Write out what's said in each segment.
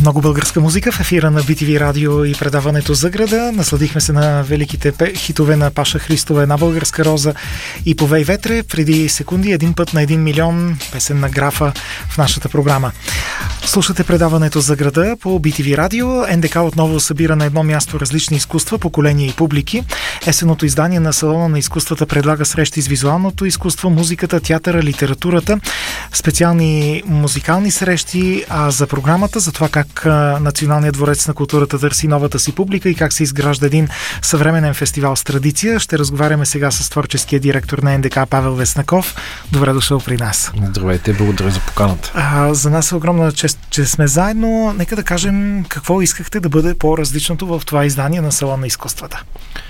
Много българска музика в ефира на BTV Радио и предаването За града. Насладихме се на великите хитове на Паша Христова, Една българска роза и Повей ветре. Преди секунди Един път на 1 милион, песен на Графа в нашата програма. Слушате предаването За града по BTV Радио. НДК отново събира на едно място различни изкуства, поколения и публики. Есенното издание на Салона на изкуствата предлага срещи с визуалното изкуство, музиката, театъра, литературата, специални музикални срещи, а за програмата, за това как Националният дворец на културата търси новата си публика и как се изгражда един съвременен фестивал с традиция. Ще разговаряме сега с творческия директор на НДК Павел Веснаков. Добре дошъл при нас. Здравейте, благодаря за поканата. За нас е огромна чест, че сме заедно. Нека да кажем какво искахте да бъде по-различното в това издание на Салон на изкуствата.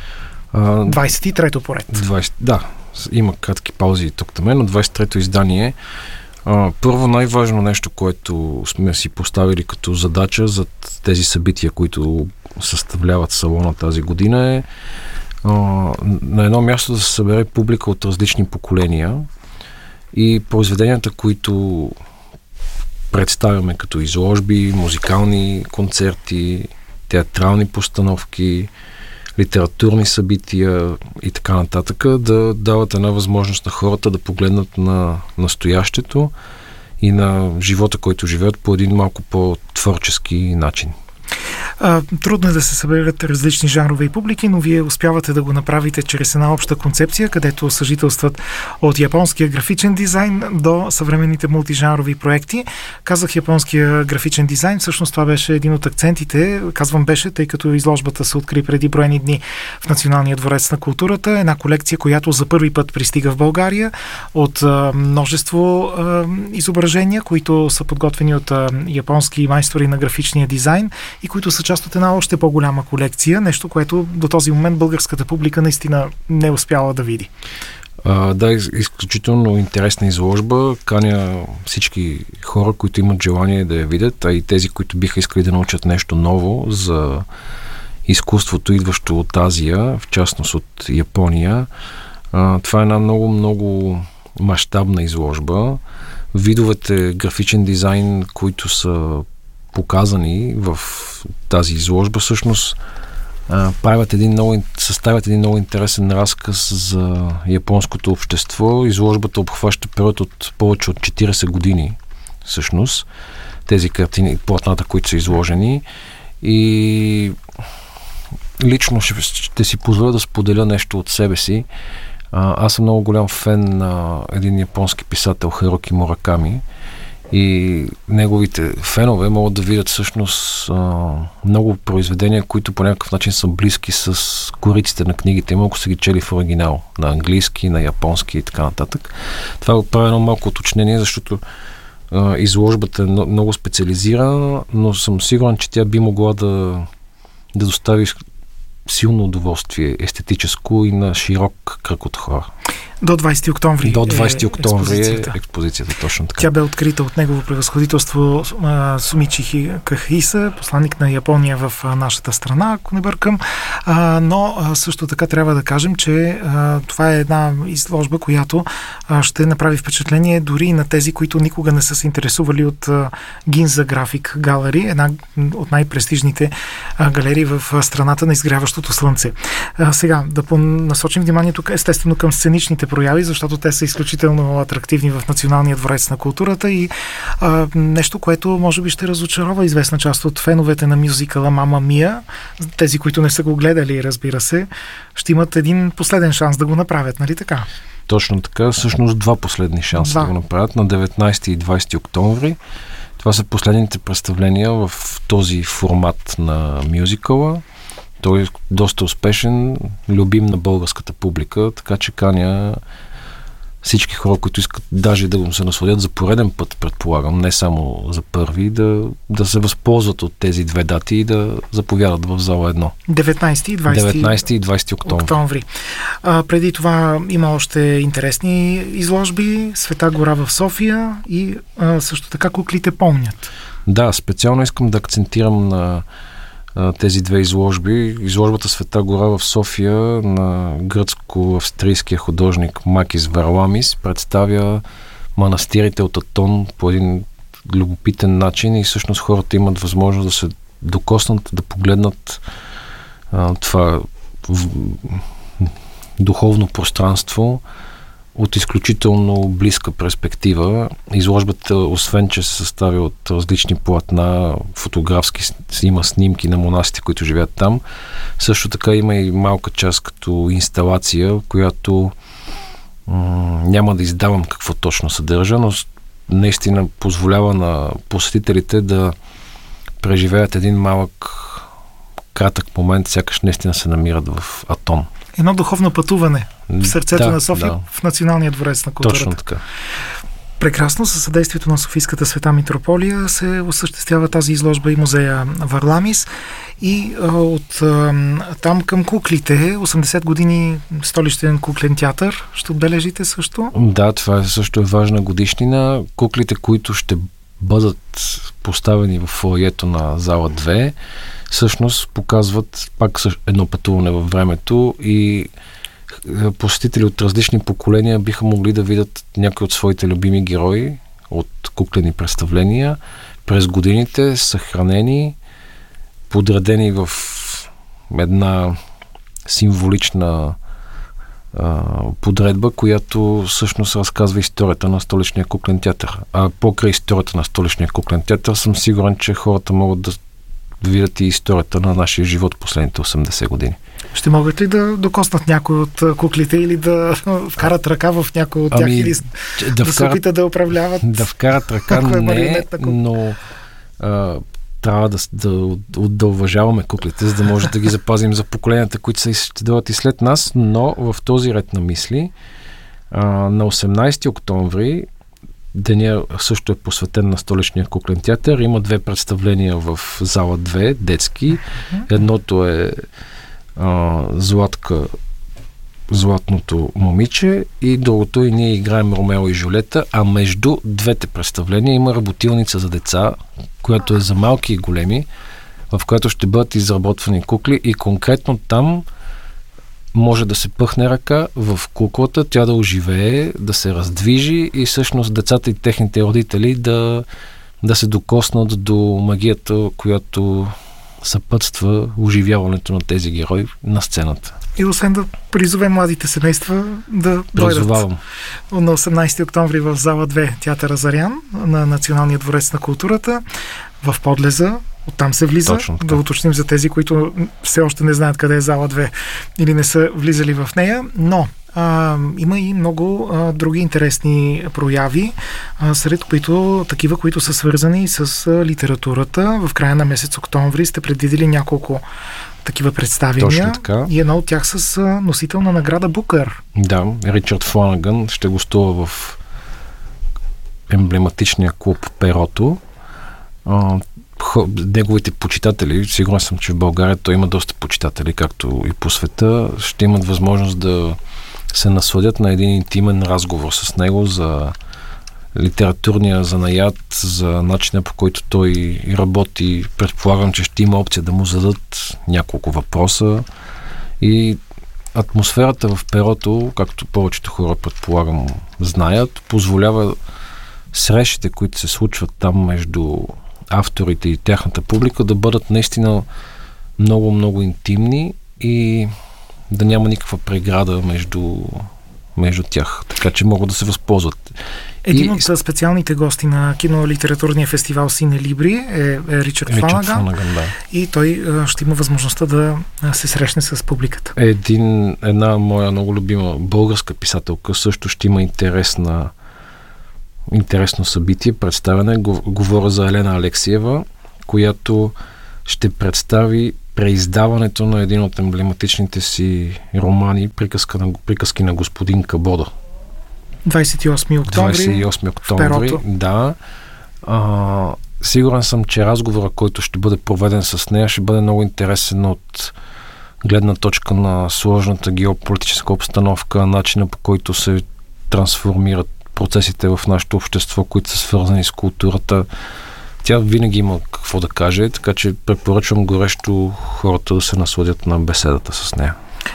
23-то поред. Да, има кратки паузи тук на мен, но 23-то издание. Първо, най-важно нещо, което сме си поставили като задача за тези събития, които съставляват салона тази година, е на едно място да се събере публика от различни поколения и произведенията, които представяме като изложби, музикални концерти, театрални постановки, литературни събития и така нататък, да дават една възможност на хората да погледнат на настоящето и на живота, който живеят по един малко по-творчески начин. Трудно е да се съберат различни жанрове и публики, но вие успявате да го направите чрез една обща концепция, където съжителстват от японския графичен дизайн до съвременните мултижанрови проекти. Казах японския графичен дизайн, всъщност това беше един от акцентите, казвам беше, тъй като изложбата се откри преди броени дни в Националния дворец на културата, една колекция, която за първи път пристига в България от множество изображения, които са подготвени от японски майстори на графичния дизайн и които са част от една още по-голяма колекция, нещо, което до този момент българската публика наистина не е успяла да види. Да, изключително интересна изложба. Каня всички хора, които имат желание да я видят, а и тези, които биха искали да научат нещо ново за изкуството, идващо от Азия, в частност от Япония. Това е една много мащабна изложба. Видовете графичен дизайн, които са показани в тази изложба, всъщност съставят един много интересен разказ за японското общество. Изложбата обхваща период от повече от 40 години, всъщност, тези картини, платната, които са изложени. И лично ще си позволя да споделя нещо от себе си. Аз съм много голям фен на един японски писател Харуки Мураками, и неговите фенове могат да видят всъщност много произведения, които по някакъв начин са близки с кориците на книгите. Малко са ги чели в оригинал, на английски, на японски и така нататък. Това го прави едно малко уточнение, защото изложбата е много специализирана, но съм сигурен, че тя би могла да достави силно удоволствие, естетическо и на широк кръг от хора. До 20 октомври. До 20 октомври е експозицията, точно така. Тя бе открита от негово превъзходителство Сумичи Кахиса, посланник на Япония в нашата страна, ако не бъркам. Но също така трябва да кажем, че това е една изложба, която ще направи впечатление дори на тези, които никога не са се интересували от Гинза График Галери, една от най-престижните галерии в страната на изгряващото слънце. Сега, да насочим вниманието естествено към сценичните прояви, защото те са изключително атрактивни в Националния дворец на културата и нещо, което може би ще разочарова известна част от феновете на мюзикъла Мама Мия. Тези, които не са го гледали, разбира се, ще имат един последен шанс да го направят, нали така? Точно така, всъщност два последни шанса да го направят на 19 и 20 октомври. Това са последните представления в този формат на мюзикъла. Той е доста успешен, любим на българската публика, така че каня всички хора, които искат даже да го се насладят за пореден път, предполагам, не само за първи, да се възползват от тези две дати и да заповядат в зала 1. 19 и 20 октомври. Преди това има още интересни изложби. Света гора в София и също така Куклите помнят. Да, специално искам да акцентирам на тези две изложби. Изложбата Света гора в София на гръцко-австрийския художник Макис Варламис представя манастирите от Атон по един любопитен начин и всъщност хората имат възможност да се докоснат, да погледнат това духовно пространство от изключително близка перспектива. Изложбата, освен че се съставя от различни платна, фотографски, има снимки на монасите, които живеят там, също така има и малка част като инсталация, която няма да издавам какво точно съдържа, но наистина позволява на посетителите да преживеят един малък, кратък момент, сякаш наистина се намират в Атон. Едно духовно пътуване в сърцето на София, в Националния дворец на културата. Точно така. Прекрасно, със съдействието на Софийската света митрополия се осъществява тази изложба и музея Варламис. И от там към куклите, 80 години столичен куклен театър, ще отбележите също? Да, това също е важна годишнина. Куклите, които ще бъдат поставени в фоайето на зала 2, всъщност показват пак едно пътуване във времето и посетители от различни поколения биха могли да видят някои от своите любими герои от куклени представления през годините, съхранени, подредени в една символична подредба, която всъщност разказва историята на столичния куклен театър. А покрай историята на столичния куклен театър съм сигурен, че хората могат да видят и историята на нашия живот последните 80 години. Ще могат ли да докоснат някой от куклите или да вкарат ръка в някой от тях или да се опитат да управляват? Да вкарат ръка не, но трябва да уважаваме куклите, за да може да ги запазим за поколенията, които ще дойдат и след нас, но в този ред на мисли на 18 октомври деня също е посветен на столичния куклен театър. Има 2 представления в зала 2, детски. Едното е Златното момиче и другото и ние играем Ромео и Жулета, а между двете представления има работилница за деца, която е за малки и големи, в която ще бъдат изработвани кукли и конкретно там може да се пъхне ръка в куклата, тя да оживее, да се раздвижи и всъщност децата и техните родители да се докоснат до магията, която съпътства оживяването на тези герои на сцената. И освен да призове младите семейства да дойдат на 18 октомври в зала 2 театър Азарян на Националния дворец на културата в Подлеза. Оттам се влиза. Да уточним за тези, които все още не знаят къде е зала 2 или не са влизали в нея. Но има и много други интересни прояви, сред които такива, които са свързани с литературата. В края на месец октомври сте предвидели няколко такива представения. И едно от тях с носител на награда Букър. Да, Ричард Фланаган ще гостува в емблематичния клуб Перото. Неговите почитатели, сигурен съм, че в България той има доста почитатели, както и по света, ще имат възможност да се насладят на един интимен разговор с него за литературния занаят, за начина, по който той работи. Предполагам, че ще има опция да му зададат няколко въпроса и атмосферата в Перото, както повечето хора, предполагам, знаят, позволява срещите, които се случват там между авторите и тяхната публика, да бъдат наистина много, много интимни и да няма никаква преграда между тях. Така че могат да се възползват. Един от специалните гости на кинолитературния фестивал Сине Либри е Ричард Фланаган. Да. И той ще има възможността да се срещне с публиката. Една моя много любима българска писателка също ще има интересно събитие, представяне. Говоря за Елена Алексиева, която ще представи преиздаването на един от емблематичните си романи Приказки на господин Кабода. 28 октомври. Да. Сигурен съм, че разговора, който ще бъде проведен с нея, ще бъде много интересен от гледна точка на сложната геополитическа обстановка, начина, по който се трансформират процесите в нашето общество, които са свързани с културата. Тя винаги има какво да каже, така че препоръчвам горещо хората да се насладят на беседата с нея.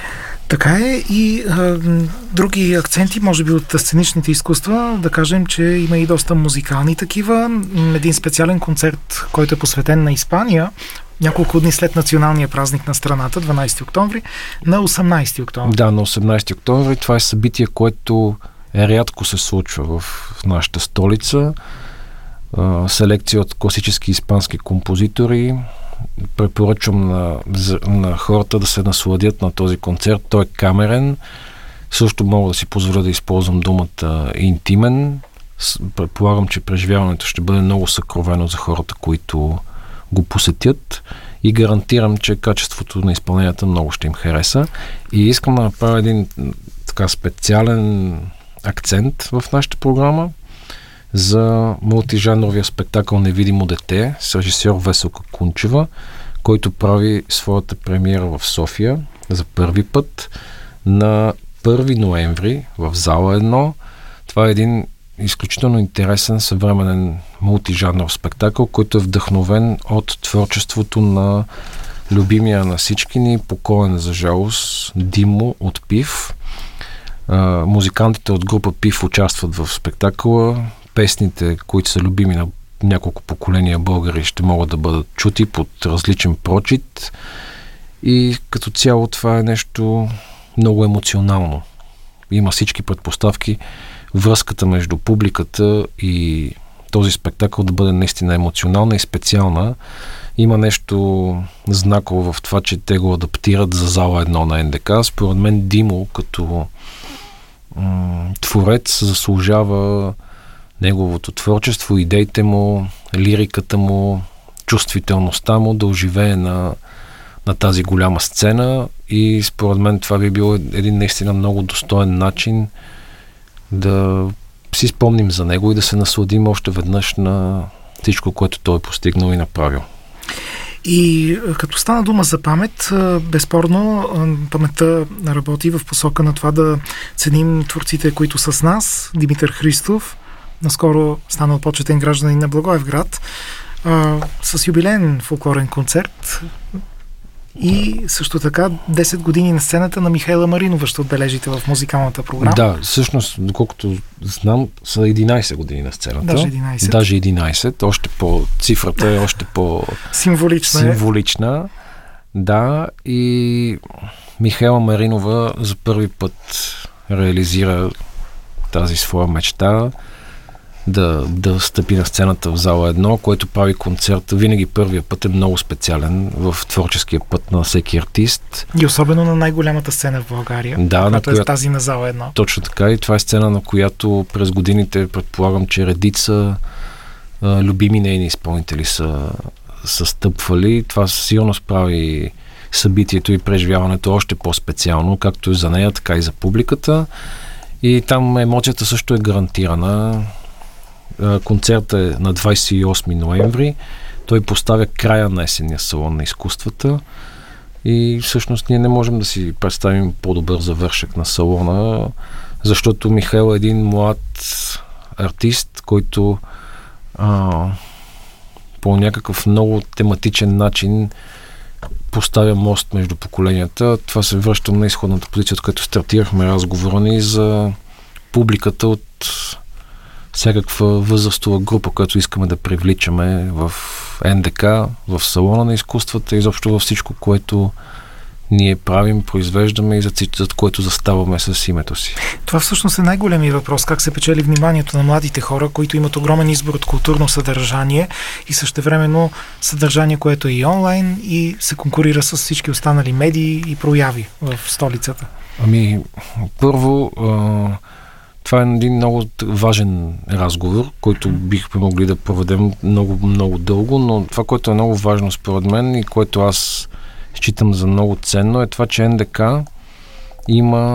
Така е и други акценти, може би от сценичните изкуства, да кажем, че има и доста музикални такива. Един специален концерт, който е посветен на Испания, няколко дни след националния празник на страната, 12 октомври, на 18 октомври. Да, на 18 октомври. Това е събитие, което рядко се случва в нашата столица. Селекция от класически испански композитори. Препоръчвам на хората да се насладят на този концерт. Той е камерен. Също мога да си позволя да използвам думата интимен. Предполагам, че преживяването ще бъде много съкровено за хората, които го посетят, и гарантирам, че качеството на изпълненията много ще им хареса. И искам да направя един така специален акцент в нашата програма за мултижанровия спектакъл "Невидимо дете" с режисьор Веселка Кунчева, който прави своята премиера в София за първи път на 1 ноември в зала 1. Това е един изключително интересен съвременен мултижанров спектакъл, който е вдъхновен от творчеството на любимия на всички ни, покоен за жалост, Димо от ПИФ. Музикантите от група ПИФ участват в спектакъла. Песните, които са любими на няколко поколения българи, ще могат да бъдат чути под различен прочит. И като цяло това е нещо много емоционално. Има всички предпоставки връзката между публиката и този спектакъл да бъде наистина емоционална и специална. Има нещо знаково в това, че те го адаптират за зала 1 на НДК. Според мен Димо като творец заслужава неговото творчество, идеите му, лириката му, чувствителността му да оживее на тази голяма сцена, и според мен това би било един наистина много достоен начин да си спомним за него и да се насладим още веднъж на всичко, което той е постигнал и направил. И като стана дума за памет, безспорно паметта работи в посока на това да ценим творците, които са с нас. Димитър Христов, наскоро станал почетен гражданин на Благоевград, с юбилеен фолклорен концерт, и също така 10 години на сцената на Михайла Маринова ще отбележите в музикалната програма. Да, всъщност, доколкото знам, са 11 години на сцената. Даже 11. Още цифрата е още символична. Да, и Михайла Маринова за първи път реализира тази своя мечта да стъпи на сцената в зала 1, което прави концерта. Винаги първия път е много специален в творческия път на всеки артист. И особено на най-голямата сцена в България, която е тази на зала 1. Точно така, и това е сцена, на която през годините предполагам, че редица любими нейни изпълнители са стъпвали. Това сигурно прави събитието и преживяването още по-специално, както и за нея, така и за публиката. И там емоцията също е гарантирана. Концертът е на 28 ноември. Той поставя края на есенния салон на изкуствата и всъщност ние не можем да си представим по-добър завършек на салона, защото Михаил е един млад артист, който по някакъв много тематичен начин поставя мост между поколенията. Това се връщам на изходната позиция, от която стартирахме разговора ни за публиката от всякаква възрастова група, която искаме да привличаме в НДК, в салона на изкуствата, изобщо във всичко, което ние правим, произвеждаме и за което заставаме с името си. Това всъщност е най-големият въпрос. Как се печели вниманието на младите хора, които имат огромен избор от културно съдържание и същевременно съдържание, което е и онлайн и се конкурира с всички останали медии и прояви в столицата? Първо, това е един много важен разговор, който бихме могли да проведем много, много дълго, но това, което е много важно според мен и което аз считам за много ценно, е това, че НДК има